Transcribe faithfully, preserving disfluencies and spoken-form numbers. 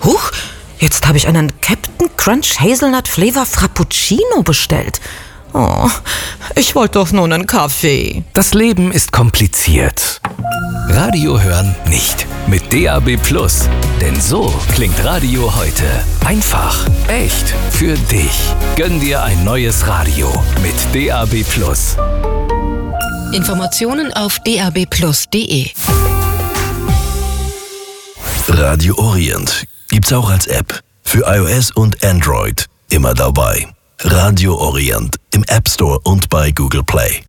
Huch, jetzt habe ich einen Captain Crunch Hazelnut Flavor Frappuccino bestellt. Oh, ich wollte doch nur einen Kaffee. Das Leben ist kompliziert. Radio hören nicht. Mit D A B Plus. Denn so klingt Radio heute. Einfach, echt, für dich. Gönn dir ein neues Radio mit D A B Plus. Informationen auf d a b plus punkt d e. Radio Orient gibt's auch als App. Für iOS und Android. Immer dabei. Radio Orient im App Store und bei Google Play.